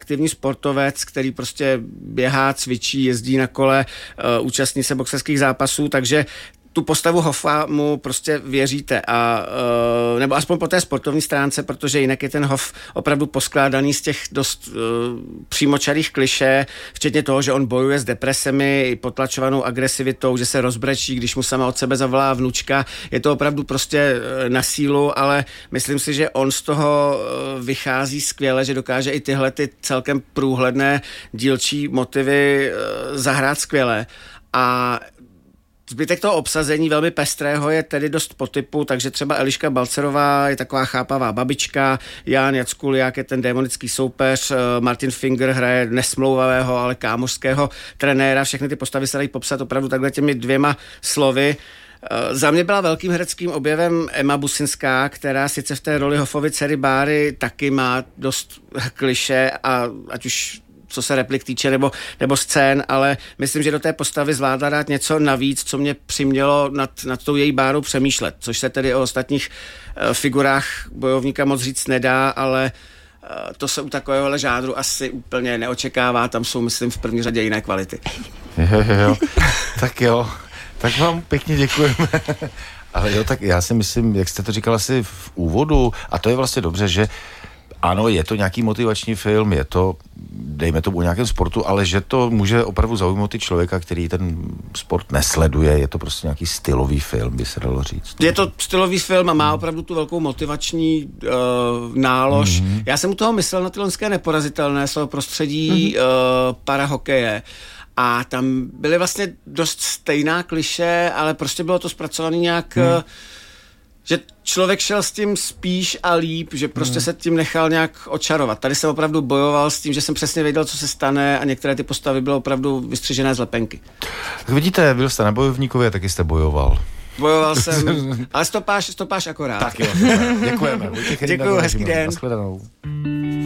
aktivní sportovec, který prostě běhá, cvičí, jezdí na kole, účastní se boxerských zápasů, takže tu postavu Hoffa mu prostě věříte nebo aspoň po té sportovní stránce, protože jinak je ten Hoff opravdu poskládaný z těch dost přímočarých klišé, včetně toho, že on bojuje s depresemi, potlačovanou agresivitou, že se rozbrečí, když mu sama od sebe zavolá vnučka. Je to opravdu prostě na sílu, ale myslím si, že on z toho vychází skvěle, že dokáže i tyhle ty celkem průhledné dílčí motivy zahrát skvěle. A zbytek toho obsazení velmi pestrého je tedy dost po typu, takže třeba Eliška Balcerová je taková chápavá babička, Jan Jackuliak je ten démonický soupeř, Martin Finger hraje nesmlouvavého, ale kámořského trenéra, všechny ty postavy se dají popsat opravdu takhle těmi 2 slovy. Za mě byla velkým hereckým objevem Emma Businská, která sice v té roli Hoffovy dcery Báry taky má dost kliše a ať už co se replik týče, nebo scén, ale myslím, že do té postavy zvládla dát něco navíc, co mě přimělo nad tou její Bárou přemýšlet, což se tedy o ostatních figurách bojovníka moc říct nedá, ale to se u takového žánru asi úplně neočekává, tam jsou, myslím, v první řadě jiné kvality. Jo. Tak vám pěkně děkujeme. Ale jo, tak já si myslím, jak jste to říkal asi v úvodu, a to je vlastně dobře, že ano, je to nějaký motivační film, je to, dejme tomu, o nějakém sportu, ale že to může opravdu zaujmout i člověka, který ten sport nesleduje, je to prostě nějaký stylový film, by se dalo říct. Je to stylový film a má opravdu tu velkou motivační nálož. Já jsem u toho myslel na ty loňské Neporazitelné, slovo prostředí parahokeje. A tam byly vlastně dost stejná kliše, ale prostě bylo to zpracované nějak, že člověk šel s tím spíš a líp, že prostě se tím nechal nějak očarovat. Tady jsem opravdu bojoval s tím, že jsem přesně věděl, co se stane a některé ty postavy byly opravdu vystřižené z lepenky. Tak vidíte, byl jste na Bojovníkově, taky jste bojoval. Bojoval jsem, ale stopáž akorát. Tak jo, děkujeme. Děkuju, hezký den. Nashledanou.